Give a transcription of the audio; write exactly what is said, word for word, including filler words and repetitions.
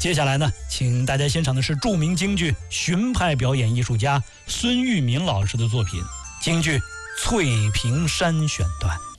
接下来呢，请大家欣赏的是著名京剧荀派表演艺术家孙玉民老师的作品京剧《翠屏山》选段。